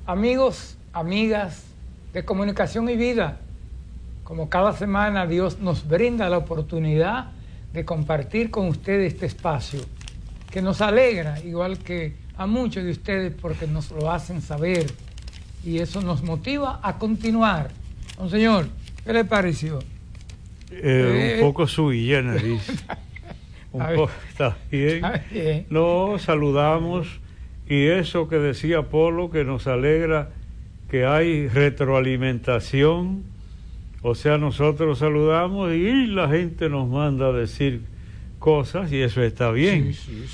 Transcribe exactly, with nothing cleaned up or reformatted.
Amigos, amigas de Comunicación y Vida, como cada semana Dios nos brinda la oportunidad de compartir con ustedes este espacio, que nos alegra, igual que a muchos de ustedes, porque nos lo hacen saber, y eso nos motiva a continuar. Monseñor, ¿qué le pareció? Eh, eh, un poco sui generis. Un poco, está bien. Está bien. No, saludamos, y eso que decía Polo, que nos alegra que hay retroalimentación, o sea, nosotros saludamos y la gente nos manda a decir cosas, y eso está bien. Sí, sí,